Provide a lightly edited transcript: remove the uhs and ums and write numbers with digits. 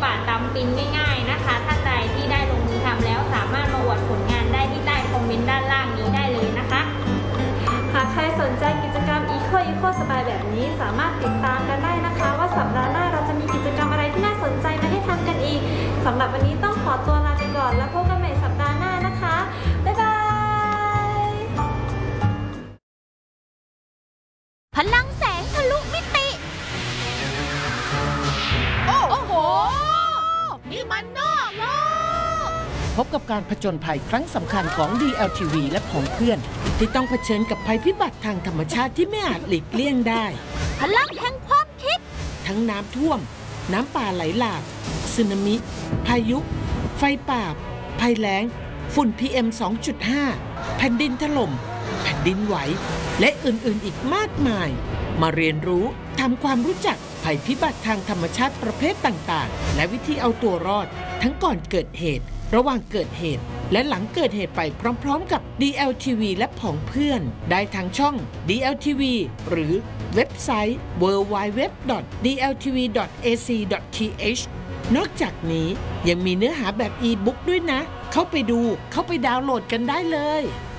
ปะตำปินง่ายๆนะคะท่านใดที่ได้ลงมือทำแล้วสามารถมาอวดผลงานได้ที่ใต้คอมเมนต์ด้านล่างนี้ได้เลยนะคะหากใครสนใจกิจกรรม Eco สบายแบบนี้สามารถติดตามกันได้นะคะว่าสัปดาห์หน้าเราจะมีกิจกรรมอะไรที่น่าสนใจมาให้ทำกันอีกสำหรับวันนี้ต้องขอตัวลาไปก่อนแล้วพบกันใหม่สัปดาห์หน้านะคะบ๊ายบายพลังแสงทะลุมิติโอ้โหนี่มันนอกโลกพบกับการผจญภัยครั้งสำคัญของ DLTV และของเพื่อนที่ต้องเผชิญกับภัยพิบัติทางธรรมชาติที่ไม่อาจหลีกเลี่ยงได้พลังแห่งความคิดทั้งน้ำท่วมน้ำป่าไหลหลากสึนามิพายุไฟป่าภัยแล้งฝุ่น PM 2.5 แผ่นดินถล่มแผ่นดินไหวและอื่นๆอีกมากมายมาเรียนรู้ทำความรู้จักภัยพิบัติทางธรรมชาติประเภทต่างๆและวิธีเอาตัวรอดทั้งก่อนเกิดเหตุระหว่างเกิดเหตุและหลังเกิดเหตุไปพร้อมๆกับ DLTV และผองเพื่อนได้ทางช่อง DLTV หรือเว็บไซต์ www.dltv.ac.th นอกจากนี้ยังมีเนื้อหาแบบอีบุ๊กด้วยนะเข้าไปดูเข้าไปดาวน์โหลดกันได้เลย